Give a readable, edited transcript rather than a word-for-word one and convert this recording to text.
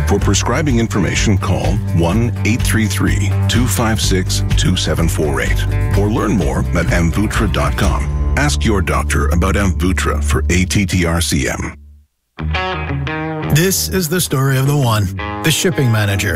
For prescribing information, call 1-833-256-2748 or learn more at Amvuttra.com. Ask your doctor about Amvuttra for ATTR-CM. This is the story of the one, the shipping manager,